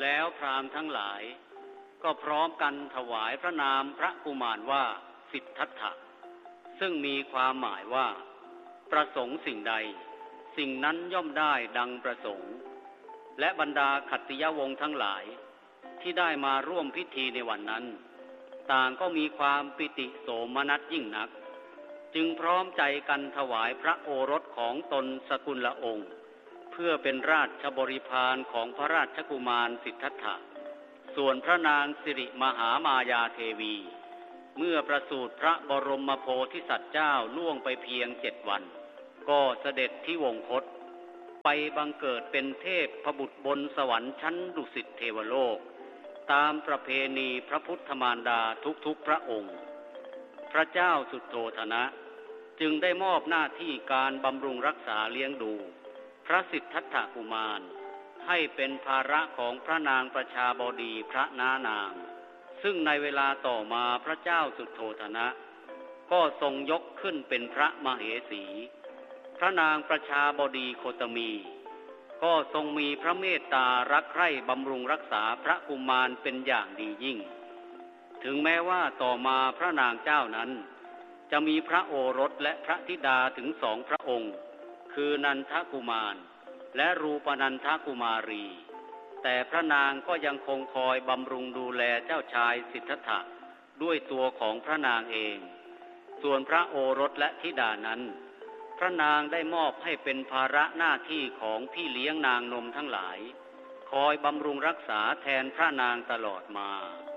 แล้วพราหมณ์ทั้งหลายก็พร้อมกันถวายพระนามพระกุมารว่าสิทธัตถะซึ่งมีความหมายว่าประสงค์สิ่งใดสิ่งนั้นย่อมได้ดังประสงค์และบรรดาขัตติยวงศ์ทั้งหลายที่ได้มาร่วมพิธีในวันนั้นต่างก็มีความปิติโสมนัสยิ่งนักจึงพร้อมใจกันถวายพระโอรสของตนสกุลองค์เพื่อเป็นราชบริพารของพระราชกุมารสิทธัตถะส่วนพระนางสิริมหามายาเทวีเมื่อประสูติพระบรมโพธิสัตว์เจ้าล่วงไปเพียง7 วันก็เสด็จที่วงคตไปบังเกิดเป็นเทพพบุตรบนสวรรค์ชั้นดุสิตเทวโลกตามประเพณีพระพุทธมารดาทุกๆพระองค์พระเจ้าสุโธทนะจึงได้มอบหน้าที่การบำรุงรักษาเลี้ยงดูพระสิทธัตถกุมารให้เป็นภาระของพระนางประชาบดีพระน้านางซึ่งในเวลาต่อมาพระเจ้าสุโธทนะก็ทรงยกขึ้นเป็นพระมเหสีพระนางประชาบดีโคตมีก็ทรงมีพระเมตตารักใคร่บำรุงรักษาพระกุมารเป็นอย่างดียิ่งถึงแม้ว่าต่อมาพระนางเจ้านั้นจะมีพระโอรสและพระธิดาถึง2 พระองค์คือนันทกุมารและรูปนันทกุมารีแต่พระนางก็ยังคงคอยบำรุงดูแลเจ้าชายสิทธัตถะด้วยตัวของพระนางเองส่วนพระโอรสและธิดานั้นพระนางได้มอบให้เป็นภาระหน้าที่ของพี่เลี้ยงนางนมทั้งหลายคอยบำรุงรักษาแทนพระนางตลอดมา